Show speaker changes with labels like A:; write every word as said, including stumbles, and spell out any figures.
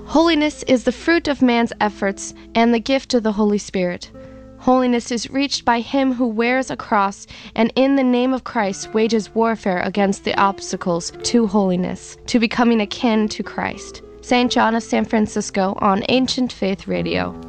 A: Holiness is the fruit of man's efforts and the gift of the Holy Spirit. Holiness is reached by him who wears a cross and in the name of Christ wages warfare against the obstacles to holiness, to becoming akin to Christ. Saint John of San Francisco on Ancient Faith Radio.